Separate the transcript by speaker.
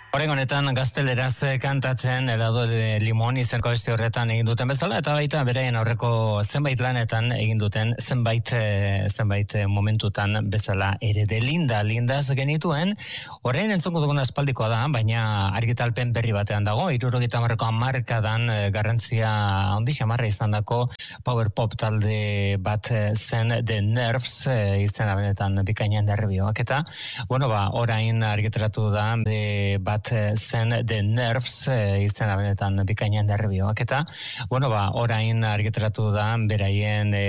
Speaker 1: Orain honetan gazteleraz kantatzen helado de limon izenko beste horretan egin duten bezala, eta baita beraien aurreko zenbait lanetan egin duten zenbait momentutan bezala ere de Lindaz genituen. Orain entzongo duguna aspaldikoa da, baina argitalpen berri batean dago, 70ko hamarkadan garrantzia handi xamarra izandako power pop talde bat zen The Nerves, izena benetan bikaina nervioak, eta orain argitaratu da bat zen The Nerves, izena benetan bikaina nervioak, eta orain argitaratu da beraien